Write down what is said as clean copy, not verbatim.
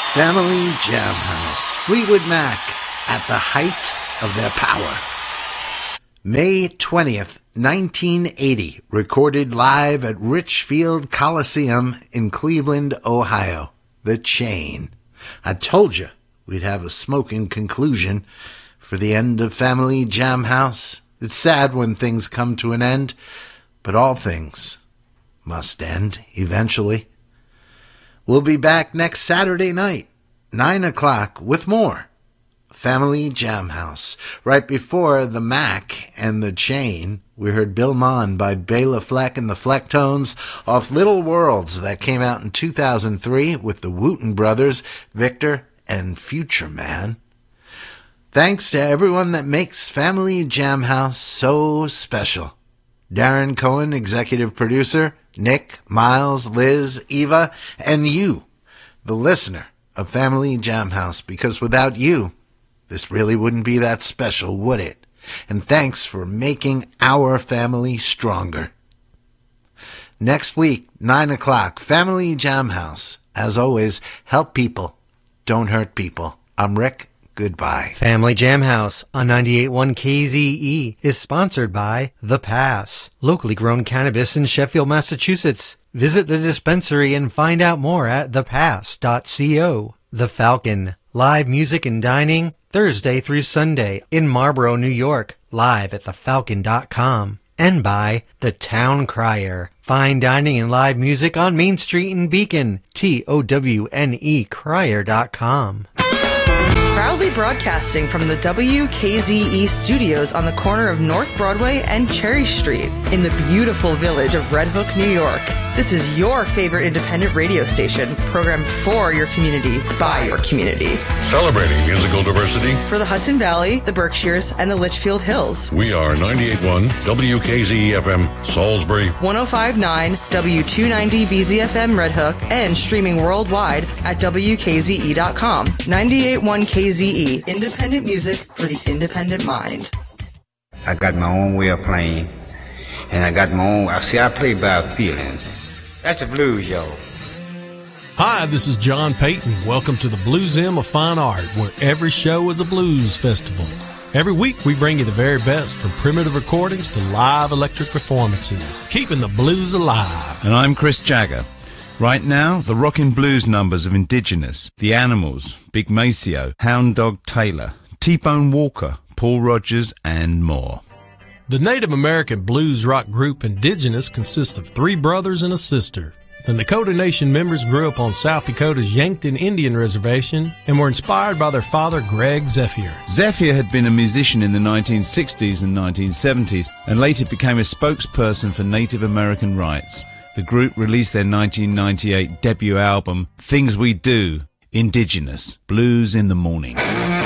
Family Jam House, Fleetwood Mac, at the height of their power. May 20th, 1980, recorded live at Richfield Coliseum in Cleveland, Ohio. The Chain. I told you we'd have a smoking conclusion for the end of Family Jam House. It's sad when things come to an end, but all things must end eventually. We'll be back next Saturday night, 9 o'clock, with more Family Jam House. Right before the Mac and the Chain, we heard Bill Mon by Bela Fleck and the Flecktones off Little Worlds that came out in 2003 with the Wooten Brothers, Victor and Future Man. Thanks to everyone that makes Family Jam House so special. Darren Cohen, executive producer, Nick, Miles, Liz, Eva, and you, the listener of Family Jam House, because without you, this really wouldn't be that special, would it? And thanks for making our family stronger. Next week, 9 o'clock, Family Jam House. As always, help people, don't hurt people. I'm Rick. Goodbye. Family Jam House on 98.1 KZE is sponsored by The Pass, locally grown cannabis in Sheffield, Massachusetts. Visit the dispensary and find out more at thepass.co. The Falcon, live music and dining Thursday through Sunday in Marlborough, New York, live at thefalcon.com. And by The Town Crier, fine dining and live music on Main Street in Beacon, TOWNE crier.com. Proudly broadcasting from the WKZE studios on the corner of North Broadway and Cherry Street in the beautiful village of Red Hook, New York. This is your favorite independent radio station, programmed for your community, by your community. Celebrating musical diversity for the Hudson Valley, the Berkshires, and the Litchfield Hills. We are 98.1 WKZE-FM, Salisbury, 105.9 W290BZFM Red Hook, and streaming worldwide at WKZE.com. 98.1 KZE, independent music for the independent mind. I got my own way of playing, and I got my own. I play by feeling. That's the blues, y'all. Hi, this is John Payton. Welcome to the Blues M of Fine Art, where every show is a blues festival. Every week we bring you the very best, from primitive recordings to live electric performances, keeping the blues alive. And I'm Chris Jagger. Right now, the rockin' blues numbers of Indigenous, The Animals, Big Maceo, Hound Dog Taylor, T-Bone Walker, Paul Rogers, and more. The Native American blues rock group Indigenous consists of 3 brothers and a sister. The Nakota Nation members grew up on South Dakota's Yankton Indian Reservation and were inspired by their father, Greg Zephyr. Zephyr had been a musician in the 1960s and 1970s and later became a spokesperson for Native American rights. The group released their 1998 debut album, Things We Do, Indigenous, Blues in the Morning.